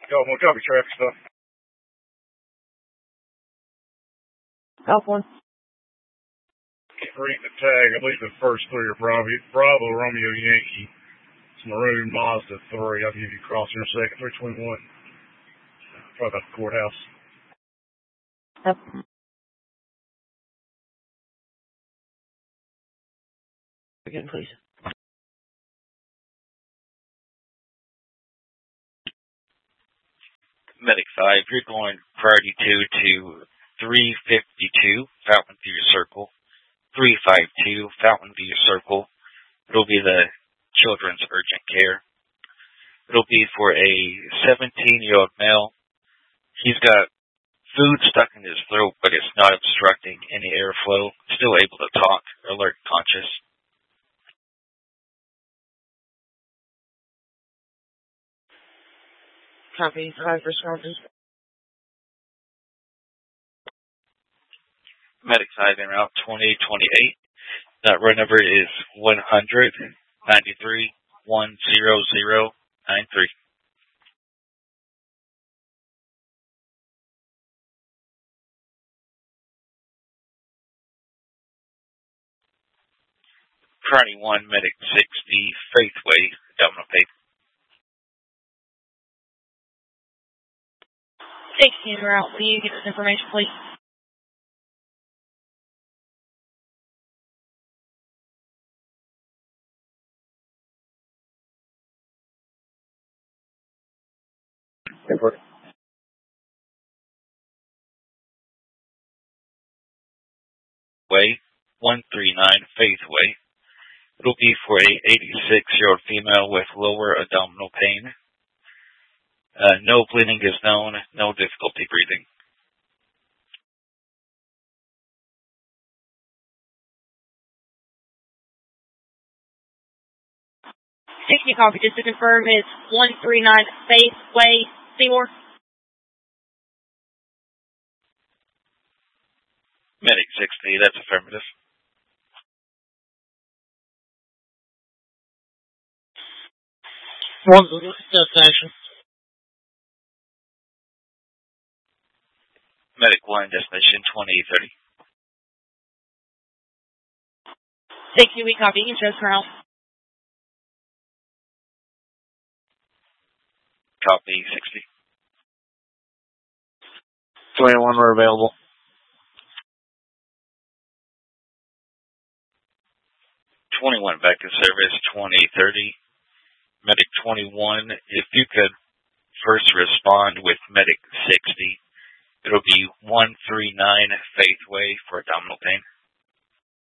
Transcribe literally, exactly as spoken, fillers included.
Go, we'll copy traffic stuff. Alpha one. Read the tag. I believe the first three are Bravo, Bravo Romeo Yankee. It's Maroon Mazda three. I'll give you cross in a second. three twenty-one. Probably about the courthouse. Yep. Again, please. Medic five, you're going priority two to three fifty-two Fountain View Circle. three fifty-two Fountain View Circle. It'll be the children's urgent care. It'll be for a seventeen-year-old male. He's got food stuck in his throat, but it's not obstructing any airflow. Still able to talk, alert, conscious. Copy. Five for responses. Medic five en route twenty twenty-eight. That run number is one hundred ninety-three one zero zero nine three. Priority one, Medic sixty, Faithway, Domino Paper. sixteen en route. Will you get this information, please? Airport. Way, one three nine Faithway. It'll be for a eighty-six-year-old female with lower abdominal pain. Uh, no bleeding is known, no difficulty breathing. sixty copy. Just to confirm, it's one three nine Faithway, Seymour. Medic sixty, that's affirmative. One destination. Medic one, destination twenty thirty. sixty, we copy. You can show us around. Copy, sixty. twenty-one are available. twenty-one back in service, twenty thirty. Medic twenty-one, if you could first respond with Medic sixty, it'll be one three nine Faithway for abdominal pain.